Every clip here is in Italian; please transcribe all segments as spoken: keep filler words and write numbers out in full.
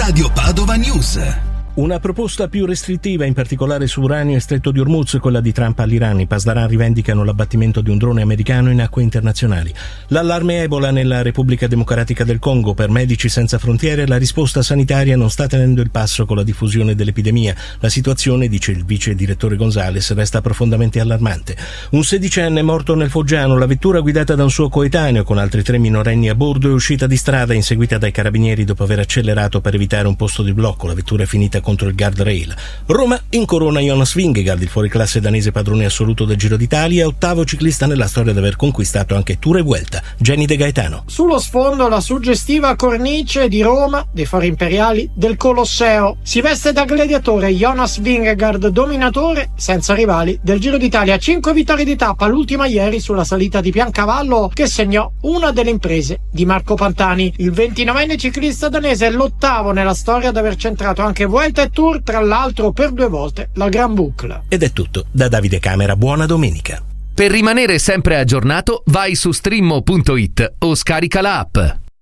Radio Padova News. Una proposta più restrittiva, in particolare su uranio e stretto di Hormuz, quella di Trump all'Iran. I Pasdaran rivendicano l'abbattimento di un drone americano in acque internazionali. L'allarme Ebola nella Repubblica Democratica del Congo. Per Medici Senza Frontiere la risposta sanitaria non sta tenendo il passo con la diffusione dell'epidemia. La situazione, dice il vice direttore Gonzales, resta profondamente allarmante. Un sedicenne è morto nel Foggiano. La vettura guidata da un suo coetaneo con altri tre minorenni a bordo è uscita di strada inseguita dai carabinieri dopo aver accelerato per evitare un posto di blocco. La vettura è finita contro il guardrail. Roma incorona Jonas Vingegaard, il fuoriclasse danese padrone assoluto del Giro d'Italia, ottavo ciclista nella storia ad aver conquistato anche Tour e Vuelta. Jenny De Gaetano. Sullo sfondo la suggestiva cornice di Roma, dei fori imperiali, del Colosseo. Si veste da gladiatore Jonas Vingegaard, dominatore senza rivali del Giro d'Italia. Cinque vittorie di tappa, l'ultima ieri sulla salita di Piancavallo, che segnò una delle imprese di Marco Pantani. Il ventinovenne ciclista danese è l'ottavo nella storia ad aver centrato anche Vuelta e Tour, tra l'altro per due volte la Gran Boucle. Ed è tutto da Davide Camera, buona domenica. Per rimanere sempre aggiornato vai su streammo punto it o scarica la app.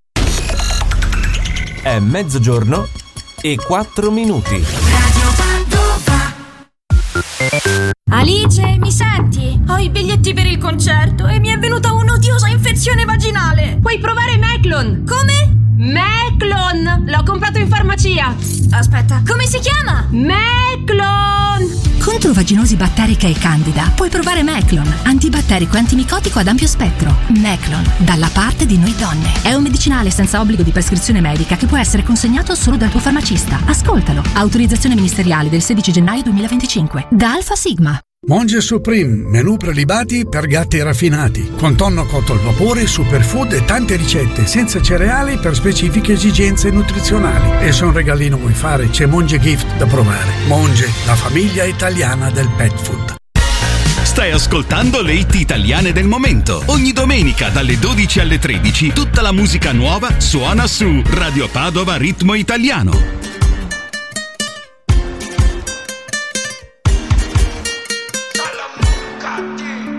È mezzogiorno e quattro minuti. Alice, mi senti? Ho i biglietti per il concerto e mi è venuta un'odiosa infezione vaginale. Puoi provare Meclon. Come? Meclon! L'ho comprato in farmacia. Aspetta, come si chiama? Meclon! Contro vaginosi batterica e candida puoi provare Meclon, antibatterico e antimicotico ad ampio spettro. Meclon, dalla parte di noi donne. È un medicinale senza obbligo di prescrizione medica che può essere consegnato solo dal tuo farmacista. Ascoltalo. Autorizzazione ministeriale del sedici gennaio duemilaventicinque. Da Alfa Sigma. Monge Supreme, menù prelibati per gatti raffinati, con tonno cotto al vapore, superfood e tante ricette senza cereali per specifiche esigenze nutrizionali. E se un regalino vuoi fare, c'è Monge Gift da provare. Monge, la famiglia italiana del pet food. Stai ascoltando le hit italiane del momento. Ogni domenica dalle dodici alle tredici tutta la musica nuova suona su Radio Padova Ritmo Italiano.